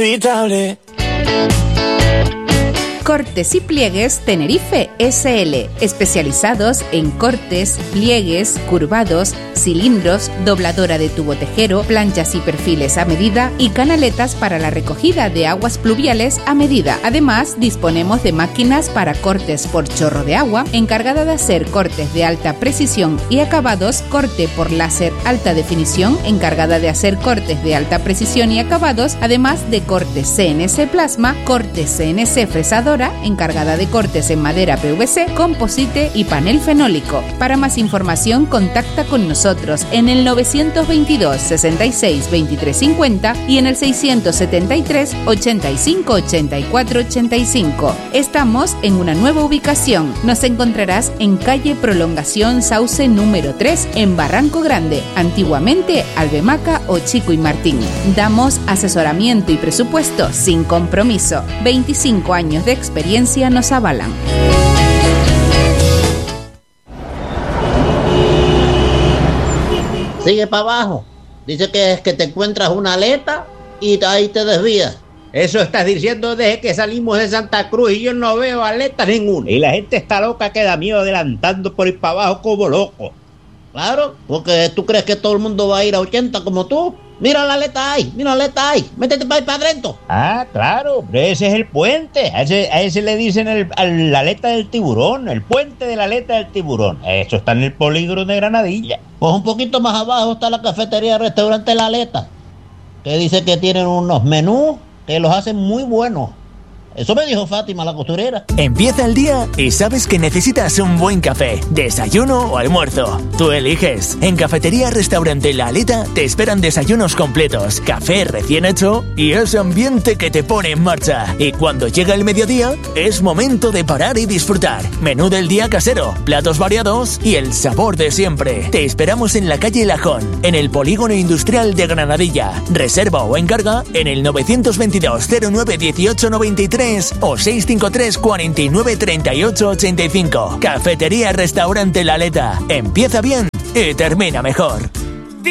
Cortes y Pliegues Tenerife SL, especializados en cortes, pliegues, curvados, cilindros, dobladora de tubo tejero, planchas y perfiles a medida y canaletas para la recogida de aguas pluviales a medida. Además, disponemos de máquinas para cortes por chorro de agua, encargada de hacer cortes de alta precisión y acabados, corte por láser alta definición, encargada de hacer cortes de alta precisión y acabados, además de cortes CNC plasma, cortes CNC fresadora, encargada de cortes en madera PVC, composite y panel fenólico. Para más información, contacta con nosotros en el 922 66 23 50 y en el 673 85 84 85. Estamos en una nueva ubicación. Nos encontrarás en calle Prolongación Sauce número 3 en Barranco Grande, antiguamente Albemaca o Chico y Martín. Damos asesoramiento y presupuesto sin compromiso. 25 años de experiencia nos avalan. Sigue para abajo. Dice que es que te encuentras una aleta y ahí te desvías. Eso estás diciendo desde que salimos de Santa Cruz y yo no veo aletas ninguna. Y la gente está loca que da miedo adelantando por ir para abajo como loco. Claro, porque tú crees que todo el mundo va a ir a 80 como tú. Mira la aleta ahí, métete para ir para adentro. Ah, claro, ese es el puente. A ese le dicen la aleta del tiburón, el puente de la aleta del tiburón. Eso está en el polígono de Granadilla. Pues un poquito más abajo está la cafetería restaurante La Aleta, que dice que tienen unos menús que los hacen muy buenos. Eso me dijo Fátima, la costurera. Empieza el día y sabes que necesitas un buen café, desayuno o almuerzo. Tú eliges. En Cafetería Restaurante La Aleta te esperan desayunos completos, café recién hecho y ese ambiente que te pone en marcha. Y cuando llega el mediodía, es momento de parar y disfrutar. Menú del día casero, platos variados y el sabor de siempre. Te esperamos en la calle Lajón, en el Polígono Industrial de Granadilla. Reserva o encarga en el 922 09 18 93 o 653 49 38 85. Cafetería Restaurante La Aleta. Empieza bien y termina mejor.